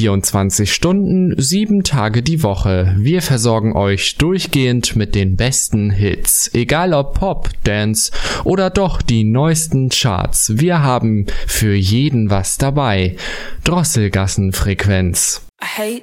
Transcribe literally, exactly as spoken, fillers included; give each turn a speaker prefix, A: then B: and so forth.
A: vierundzwanzig Stunden, sieben Tage die Woche. Wir versorgen euch durchgehend mit den besten Hits. Egal ob Pop, Dance oder doch die neuesten Charts. Wir haben für jeden was dabei. Drosselgassenfrequenz.
B: I hate